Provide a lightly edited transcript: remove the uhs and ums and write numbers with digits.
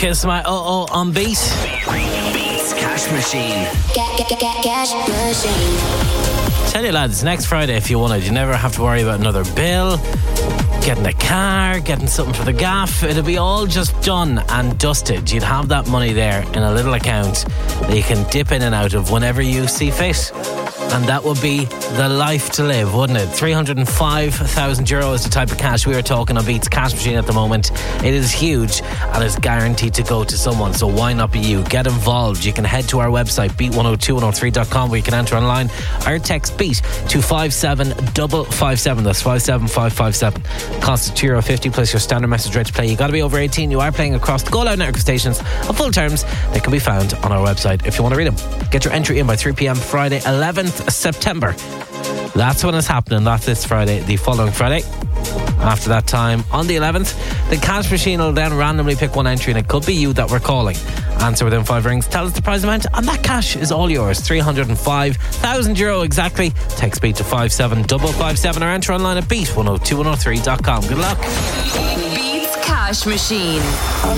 Kiss My on Beat. Beats Cash Machine. Cash Machine. Tell you lads, next Friday if you want it, you never have to worry about another bill, getting a car, getting something for the gaff. It'll be all just done and dusted. You'd have that money there in a little account that you can dip in and out of whenever you see fit. And that would be the life to live, wouldn't it? €305,000 is the type of cash we are talking on Beats Cash Machine at the moment. It is huge and it's guaranteed to go to someone, so why not be you? Get involved. You can head to our website, beat102103.com, where you can enter online or text BEAT to 57557. That's 57557. Cost is €2.50 plus your standard message rate to play. You got to be over 18. You are playing across the Go Loud network of stations. Of full terms, they can be found on our website if you want to read them. Get your entry in by 3 p.m. Friday 11th September. That's when it's happening, not this Friday, the following Friday. After that time, on the 11th, the cash machine will then randomly pick one entry, and it could be you that we're calling. Answer within 5 rings, tell us the prize amount, and that cash is all yours. €305,000 exactly. Text BEAT to 57557 or enter online at beat102103.com. Good luck. Beats Cash Machine.